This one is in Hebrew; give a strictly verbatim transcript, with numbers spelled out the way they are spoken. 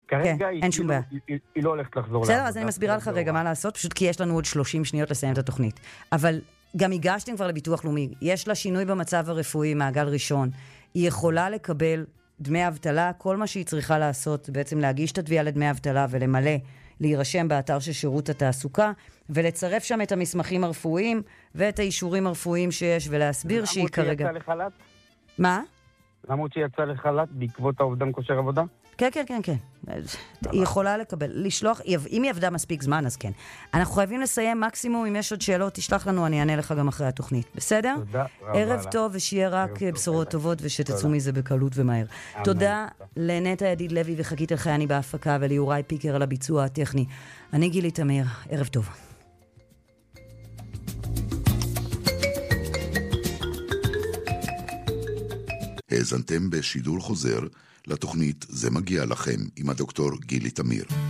כרגע כן, היא, אין שום בעיה. היא, היא, היא לא הולכת לחזור בסדר, לעבודה. אז אני מסבירה לך רגע מה לעשות, פשוט כי יש לנו עוד שלושים שניות לסיים את התוכנית. אבל גם הגשתם כבר לביטוח לאומי, יש לה שינוי במצב הרפואי מעגל ראשון, היא יכולה לקבל דמי אבטלה, כל מה שהיא צריכה לעשות, בעצם להגיש את התביעה לדמי אבטלה ולמלא, להירשם באתר של שירות התעסוקה, ולצרף שם את המסמכים הרפואיים ואת האישורים הרפואיים שיש, ולהסביר שהיא כרגע... למה היא יצאה לחל"ת? מה? למה היא יצאה לחל"ת בעקבות האובדן כושר עבודה? כן, כן, כן, כן. היא יכולה לקבל, לשלוח, אם היא עבדה מספיק זמן, אז כן. אנחנו חייבים לסיים מקסימום, אם יש עוד שאלות, תשלח לנו, אני אענה לך גם אחרי התוכנית. בסדר? תודה רבה. ערב טוב, ושיהיה רק בשורות טובות, ושתצאו מזה בקלות ומהר. תודה לנטע ידיד לוי וחגית אלחייני בהפקה, וליוראי פיקר על הביצוע הטכני. אני גילי תמיר, ערב טוב. האזנתם בשידור חוזר לתוכנית זה מגיע לכם עם הדוקטור גילי תמיר.